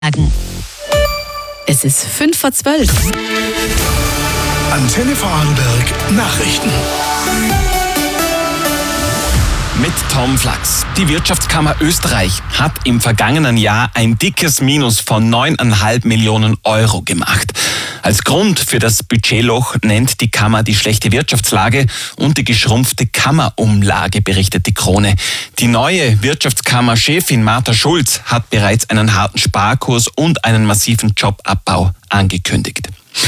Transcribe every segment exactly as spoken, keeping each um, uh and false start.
Es ist fünf vor zwölf. Antenne Vorarlberg Nachrichten. Mit Tom Flachs. Die Wirtschaftskammer Österreich hat im vergangenen Jahr ein dickes Minus von neun Komma fünf Millionen Euro gemacht. Als Grund für das Budgetloch nennt die Kammer die schlechte Wirtschaftslage und die geschrumpfte Kammerumlage, berichtet die Krone. Die neue Wirtschaftskammer-Chefin Martha Schulz hat bereits einen harten Sparkurs und einen massiven Jobabbau angekündigt.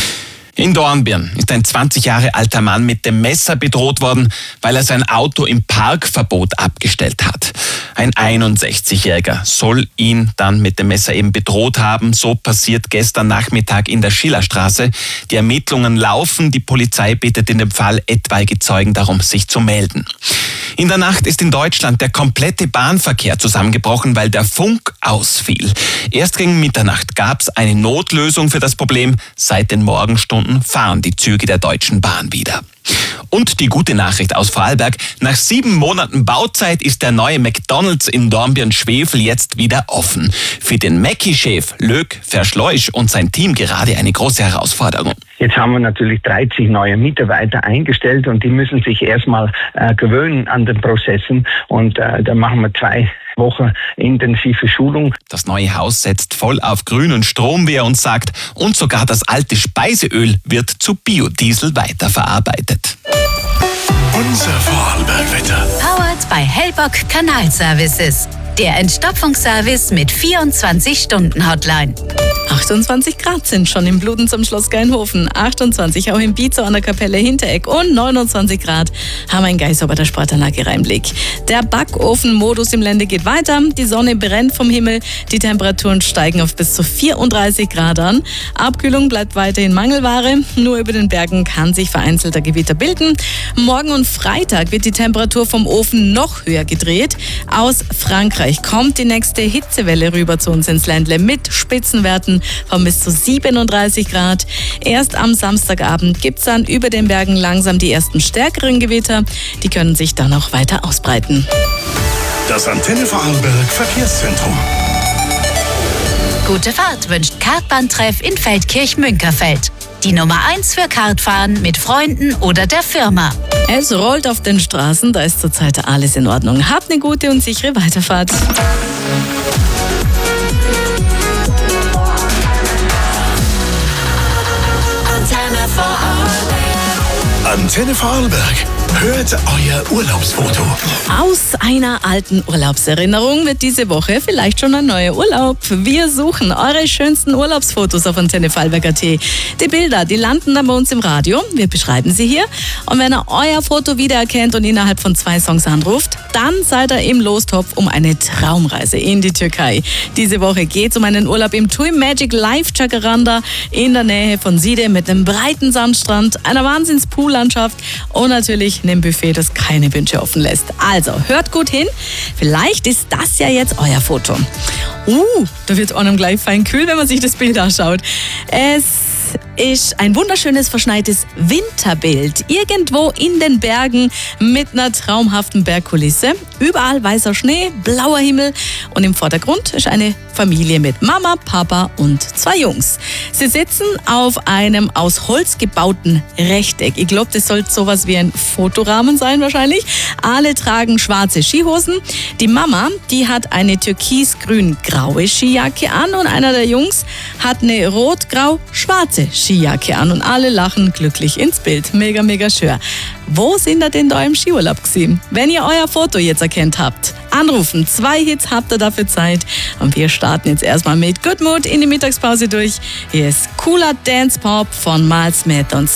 In Dornbirn ist ein zwanzig Jahre alter Mann mit dem Messer bedroht worden, weil er sein Auto im Parkverbot abgestellt hat. Ein einundsechzigjähriger soll ihn dann mit dem Messer eben bedroht haben. So passiert gestern Nachmittag in der Schillerstraße. Die Ermittlungen laufen. Die Polizei bittet in dem Fall etwaige Zeugen darum, sich zu melden. In der Nacht ist in Deutschland der komplette Bahnverkehr zusammengebrochen, weil der Funk ausfiel. Erst gegen Mitternacht gab es eine Notlösung für das Problem. Seit den Morgenstunden fahren die Züge der Deutschen Bahn wieder. Und die gute Nachricht aus Vorarlberg: Nach sieben Monaten Bauzeit ist der neue McDonald's in Dornbirn-Schwefel jetzt wieder offen. Für den Mackie-Chef Lög Verschleusch und sein Team gerade eine große Herausforderung. Jetzt haben wir natürlich dreißig neue Mitarbeiter eingestellt und die müssen sich erstmal äh, gewöhnen an den Prozessen und äh, da machen wir zwei Wochen intensive Schulung. Das neue Haus setzt voll auf grünen Strom, wie er uns sagt, und sogar das alte Speiseöl wird zu Biodiesel weiterverarbeitet. Unser Vorarlberg-Wetter. Powered by Hellbock Kanalservices. Der Entstopfungsservice mit vierundzwanzig Stunden Hotline. achtundzwanzig Grad sind schon im Bludenz am Schloss Geinhofen, achtundzwanzig auch im Bizo an der Kapelle Hintereck und neunundzwanzig Grad haben wir in Geisau bei der Sportanlage Rheinblick. Der Backofenmodus im Lande geht weiter, die Sonne brennt vom Himmel, die Temperaturen steigen auf bis zu vierunddreißig Grad an. Abkühlung bleibt weiterhin Mangelware, nur über den Bergen kann sich vereinzelter Gewitter bilden. Morgen und Freitag wird die Temperatur vom Ofen noch höher gedreht. Aus Frankreich kommt die nächste Hitzewelle rüber zu uns ins Ländle mit Spitzenwerten von bis zu siebenunddreißig Grad. Erst am Samstagabend gibt es dann über den Bergen langsam die ersten stärkeren Gewitter. Die können sich dann auch weiter ausbreiten. Das Antenne Vorarlberg Verkehrszentrum. Gute Fahrt wünscht Kartbahntreff in Feldkirch-Münkerfeld. Die Nummer eins für Kartfahren mit Freunden oder der Firma. Es rollt auf den Straßen, da ist zurzeit alles in Ordnung. Habt eine gute und sichere Weiterfahrt. Antenne Vorarlberg. Antenne Vorarlberg. Hört euer Urlaubsfoto. Aus einer alten Urlaubserinnerung wird diese Woche vielleicht schon ein neuer Urlaub. Wir suchen eure schönsten Urlaubsfotos auf Antenne Vorarlberg Punkt at. Die Bilder, die landen dann bei uns im Radio. Wir beschreiben sie hier. Und wenn ihr euer Foto wiedererkennt und innerhalb von zwei Songs anruft, dann seid ihr im Lostopf um eine Traumreise in die Türkei. Diese Woche geht es um einen Urlaub im Tui Magic Life Jacaranda in der Nähe von Siede mit einem breiten Sandstrand, einer Wahnsinns-Poollandschaft und natürlich einem Buffet, das keine Wünsche offen lässt. Also, hört gut hin. Vielleicht ist das ja jetzt euer Foto. Uh, da wird einem gleich fein kühl, wenn man sich das Bild anschaut. Es ist ein wunderschönes, verschneites Winterbild. Irgendwo in den Bergen mit einer traumhaften Bergkulisse. Überall weißer Schnee, blauer Himmel und im Vordergrund ist eine Familie mit Mama, Papa und zwei Jungs. Sie sitzen auf einem aus Holz gebauten Rechteck. Ich glaube, das sollte sowas wie ein Fotorahmen sein wahrscheinlich. Alle tragen schwarze Skihosen. Die Mama, die hat eine türkis-grün-graue Skijacke an und einer der Jungs hat eine rot-grau-schwarze Skijacke an und alle lachen glücklich ins Bild. Mega, mega schön. Wo sind ihr denn da im Skiurlaub gewesen? Wenn ihr euer Foto jetzt erkannt habt, anrufen. Zwei Hits habt ihr dafür Zeit. Und wir starten jetzt erstmal mit Good Mood in die Mittagspause durch. Hier ist cooler Dance Pop von Miles Smith und